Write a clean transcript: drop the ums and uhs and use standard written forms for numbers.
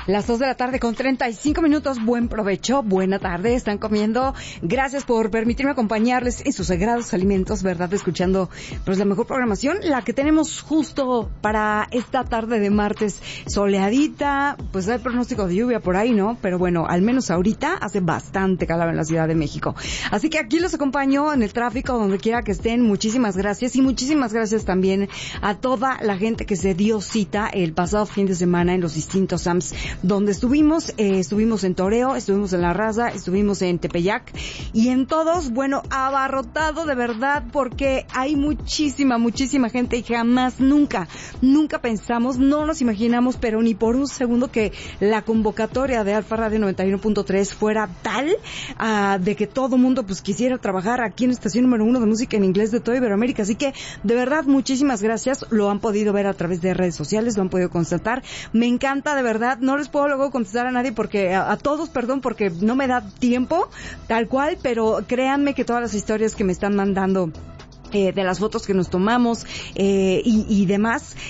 Las 2 de la tarde con 35 minutos. Buen provecho, buena tarde. Están comiendo. Gracias por permitirme acompañarles en sus sagrados alimentos, ¿verdad? Escuchando pues la mejor programación, la que tenemos justo para esta tarde de martes soleadita. Pues hay pronóstico de lluvia por ahí, ¿no? Pero bueno, al menos ahorita hace bastante calor en la Ciudad de México. Así que aquí los acompaño en el tráfico, donde quiera que estén. Muchísimas gracias. Y muchísimas gracias también a toda la gente que se dio cita el pasado fin de semana en los distintos SAMs donde estuvimos en Toreo, estuvimos en La Raza, estuvimos en Tepeyac y en todos, bueno, abarrotado de verdad porque hay muchísima gente y jamás, nunca pensamos, no nos imaginamos, pero ni por un segundo que la convocatoria de Alfa Radio 91.3 fuera tal de que todo mundo pues quisiera trabajar aquí en estación número 1 de música en inglés de toda Iberoamérica. Así que de verdad muchísimas gracias, lo han podido ver a través de redes sociales, lo han podido constatar. Me encanta, de verdad, no les puedo luego contestar a nadie porque, a todos, perdón, porque no me da tiempo, tal cual, pero créanme que todas las historias que me están mandando, de las fotos que nos tomamos, y demás,